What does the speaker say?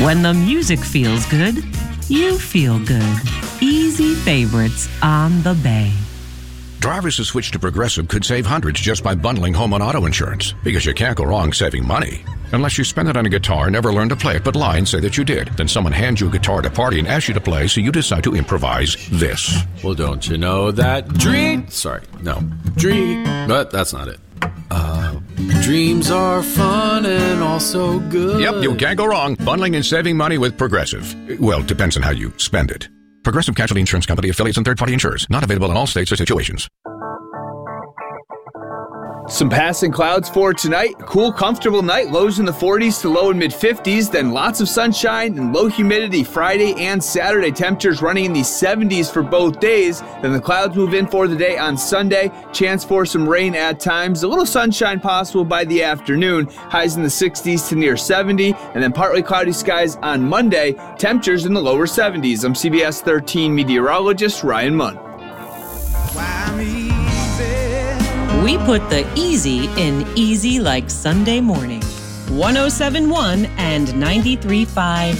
When the music feels good, you feel good. Easy favorites on the Bay. Drivers who switch to Progressive could save hundreds just by bundling home and auto insurance, because you can't go wrong saving money. Unless you spend it on a guitar, never learn to play it, but lie and say that you did. Then someone hands you a guitar at a party and asks you to play, so you decide to improvise this. Well, don't you know that but that's not it. Dreams are fun and also good. Yep, you can't go wrong bundling and saving money with Progressive. Well, it depends on how you spend it. Progressive Casualty Insurance Company, affiliates, and third-party insurers. Not available in all states or situations. Some passing clouds for tonight. Cool, comfortable night. Lows in the 40s to low and mid-50s. Then lots of sunshine and low humidity Friday and Saturday. Temperatures running in the 70s for both days. Then the clouds move in for the day on Sunday. Chance for some rain at times. A little sunshine possible by the afternoon. Highs in the 60s to near 70. And then partly cloudy skies on Monday. Temperatures in the lower 70s. I'm CBS 13 meteorologist Ryan Munn. We put the easy in easy like Sunday morning. 107.1 and 93.5